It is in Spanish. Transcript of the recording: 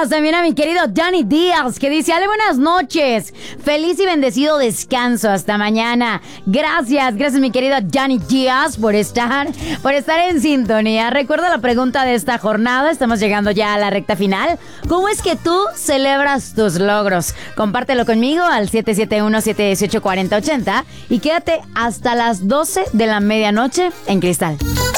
Gracias también a mi querido Johnny Díaz, que dice: Ale, buenas noches. Feliz y bendecido descanso. Hasta mañana. Gracias mi querido Johnny Díaz por estar en sintonía. Recuerda la pregunta de esta jornada. Estamos llegando ya a la recta final. ¿Cómo es que tú celebras tus logros? Compártelo conmigo al 771-718-4080 y quédate hasta las 12 de la medianoche en Cristal.